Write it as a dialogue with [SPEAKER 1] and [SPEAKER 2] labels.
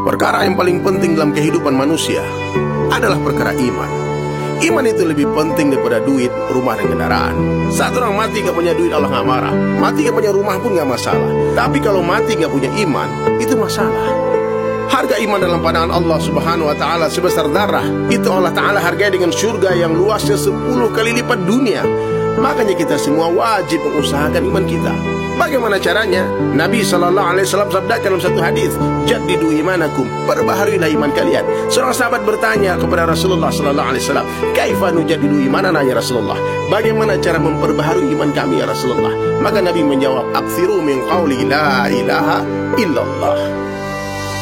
[SPEAKER 1] perkara yang paling penting dalam kehidupan manusia adalah perkara iman. Iman itu lebih penting daripada duit, rumah, dan kendaraan. Saat orang mati gak punya duit, Allah gak marah. Mati gak punya rumah pun gak masalah. Tapi kalau mati gak punya iman, itu masalah. Harga iman dalam pandangan Allah subhanahu wa ta'ala sebesar darah. Itu Allah ta'ala hargai dengan surga yang luasnya 10 kali lipat dunia. Makanya kita semua wajib mengusahakan iman kita. Bagaimana caranya? Nabi SAW sabdakan dalam satu hadis, jaddidu imanakum, perbaharilah iman kalian. Seorang sahabat bertanya kepada Rasulullah SAW, kaifa nujaddidu imanana ya Rasulullah? Bagaimana cara memperbaharui iman kami ya Rasulullah? Maka Nabi menjawab, aktsiru min qawli la ilaha illallah.